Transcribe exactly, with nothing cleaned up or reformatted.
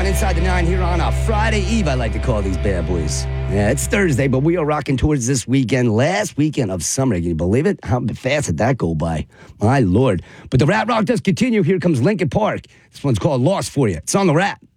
on Inside the Nine here on a Friday Eve, I like to call these bad boys. Yeah, it's Thursday, but we are rocking towards this weekend, last weekend of summer. Can you believe it? How fast did that go by? My Lord. But the Rat Rock does continue. Here comes Linkin Park. This one's called Lost for You. It's on the Rat.